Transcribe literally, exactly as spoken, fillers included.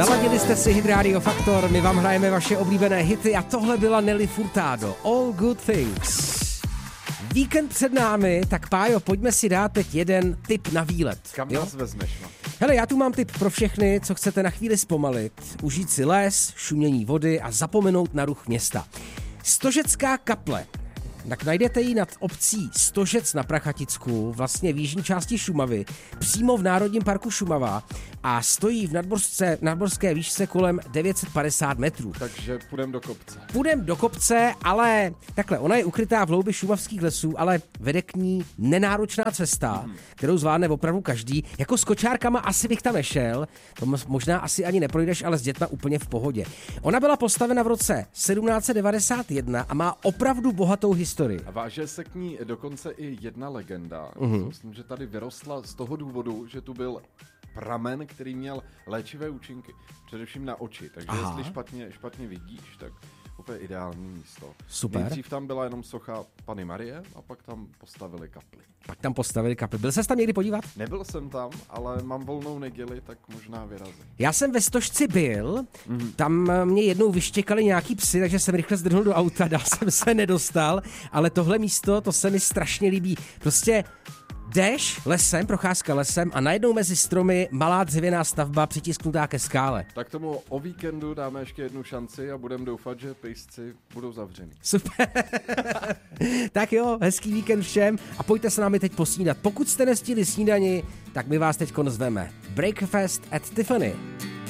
Naladili jste si Hit Radio Faktor, my vám hrajeme vaše oblíbené hity a tohle byla Nelly Furtado, All Good Things. Víkend před námi, tak Pájo, pojďme si dát teď jeden tip na výlet. Kam jo? nás vezmeš? No? Hele, já tu mám tip pro všechny, co chcete na chvíli zpomalit, užít si les, šumění vody a zapomenout na ruch města. Stožecká kaple. Tak najdete ji nad obcí Stožec na Prachaticku, vlastně v jižní části Šumavy, přímo v Národním parku Šumava a stojí v nadmořské, nadmořské výšce kolem devět set padesát metrů. Takže půjdem do kopce. Půjdem do kopce, ale takhle, ona je ukrytá v hloubi šumavských lesů, ale vede k ní nenáročná cesta, hmm. kterou zvládne opravdu každý. Jako s kočárkama asi bych tam nešel, to možná asi ani neprojdeš, ale s dětma úplně v pohodě. Ona byla postavena v roce sedmnáct set devadesát jedna a má opravdu bohatou historii. A váže se k ní dokonce i jedna legenda. Uh-huh. Myslím, že tady vyrostla z toho důvodu, že tu byl pramen, který měl léčivé účinky, především na oči. Takže Aha. jestli špatně, špatně vidíš, tak úplně ideální místo. Super. Nejdřív tam byla jenom socha Panny Marie a pak tam postavili kapli. Pak tam postavili kapli. Byl ses tam někdy podívat? Nebyl jsem tam, ale mám volnou neděli, tak možná vyrazím. Já jsem ve Stožci byl, mm-hmm. tam mě jednou vyštěkali nějaký psy, takže jsem rychle zdrhnul do auta, dál jsem se nedostal, ale tohle místo, to se mi strašně líbí. Prostě jdeš lesem, procházka lesem a najednou mezi stromy malá dřevěná stavba přitisknutá ke skále. Tak tomu o víkendu dáme ještě jednu šanci a budeme doufat, že pejsci budou zavřený. Super. Tak jo, hezký víkend všem a pojďte se námi teď posnídat. Pokud jste nestihli snídani, tak my vás teď zveme. Breakfast at Tiffany.